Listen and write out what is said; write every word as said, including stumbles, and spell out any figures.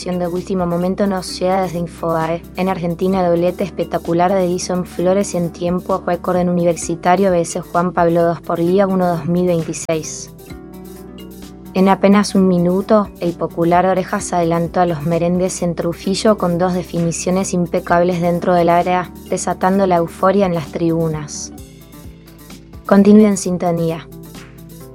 información de último momento nos llega desde Infobae. En Argentina, doblete espectacular de Edison Flores en tiempo récord en Universitario B S Juan Pablo segundo por Liga uno dos mil veintiséis. En apenas un minuto, el popular Orejas adelantó a los merengues en Trujillo con dos definiciones impecables dentro del área, desatando la euforia en las tribunas. Continúe en sintonía.